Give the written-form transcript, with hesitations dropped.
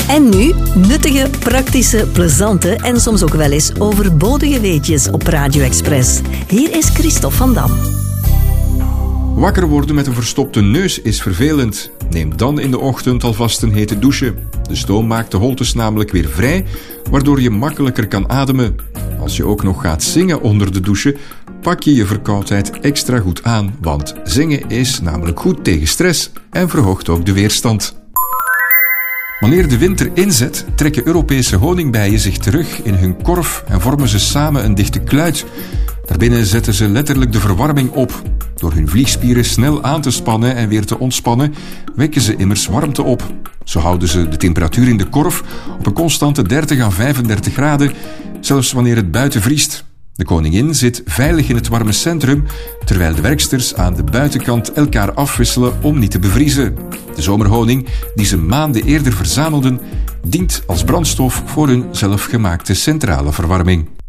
En nu nuttige, praktische, plezante en soms ook wel eens overbodige weetjes op Radio Express. Hier is Christophe van Dam. Wakker worden met een verstopte neus is vervelend. Neem dan in de ochtend alvast een hete douche. De stoom maakt de holtes namelijk weer vrij, waardoor je makkelijker kan ademen. Als je ook nog gaat zingen onder de douche, pak je je verkoudheid extra goed aan, want zingen is namelijk goed tegen stress en verhoogt ook de weerstand. Wanneer de winter inzet, trekken Europese honingbijen zich terug in hun korf en vormen ze samen een dichte kluit. Daarbinnen zetten ze letterlijk de verwarming op. Door hun vliegspieren snel aan te spannen en weer te ontspannen, wekken ze immers warmte op. Zo houden ze de temperatuur in de korf op een constante 30 à 35 graden, zelfs wanneer het buiten vriest. De koningin zit veilig in het warme centrum, terwijl de werksters aan de buitenkant elkaar afwisselen om niet te bevriezen. De zomerhoning, die ze maanden eerder verzamelden, dient als brandstof voor hun zelfgemaakte centrale verwarming.